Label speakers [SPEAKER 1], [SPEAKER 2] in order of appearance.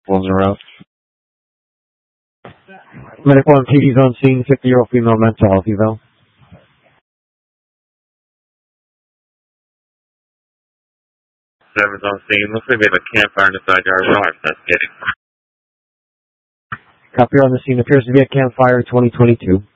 [SPEAKER 1] Wolves are out. Medical MTD's on scene, 50-year-old female mental health eval.
[SPEAKER 2] Seven's on scene. Looks like we have a campfire in the side yard. We're investigating.
[SPEAKER 1] Copy on the scene. Appears to be a campfire 2022.